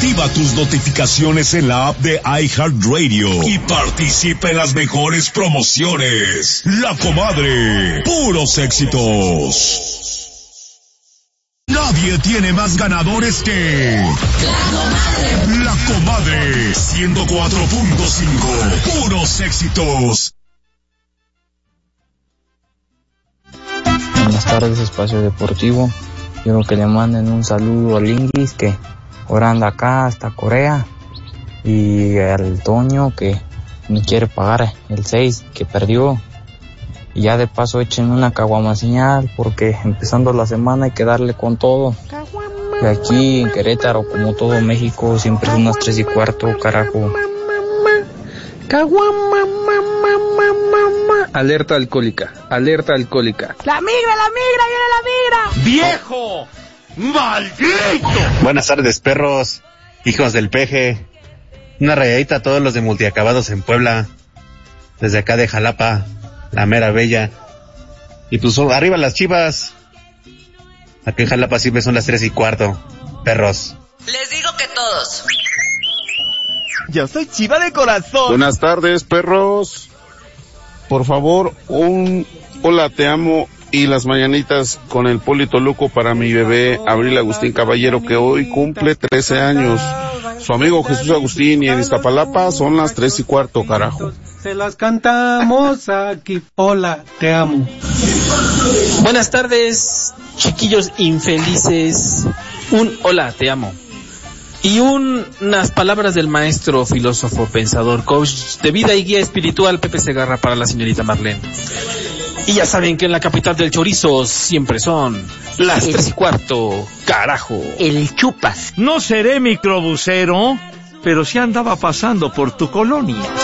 Activa tus notificaciones en la app de iHeartRadio y participa en las mejores promociones. La Comadre, puros éxitos. Nadie tiene más ganadores que La Comadre 104.5, puros éxitos. Buenas tardes, Espacio Deportivo. Yo creo que le manden un saludo al Inglis, que ahora anda acá hasta Corea, y al Toño, que ni quiere pagar el 6 que perdió. Y ya de paso echen una caguama señal, porque empezando la semana hay que darle con todo. Y aquí en Querétaro, como todo México, siempre son las 3:15, carajo. Alerta alcohólica, alerta alcohólica. ¡La migra, viene la migra! ¡Viejo! ¡Maldito! Buenas tardes, perros, hijos del peje. Una rayadita a todos los de Multiacabados en Puebla. Desde acá de Jalapa, la mera bella. Y pues arriba las Chivas. Aquí en Jalapa siempre son las 3:15, perros. Les digo que todos. Yo soy Chiva de corazón. Buenas tardes, perros. Por favor, un hola, te amo y las mañanitas con el Poli Toluco para mi bebé Abril Agustín Caballero, que hoy cumple 13 años. Su amigo Jesús Agustín, y en Iztapalapa son las 3:15, carajo. Se las cantamos aquí. Hola, te amo. Buenas tardes, chiquillos infelices. Un hola, te amo. Y unas palabras del maestro, filósofo, pensador, coach de vida y guía espiritual Pepe Segarra para la señorita Marlene. Y ya saben que en la capital del chorizo siempre son las 3:15, carajo. El chupas. No seré microbusero, pero sí andaba pasando por tu colonia.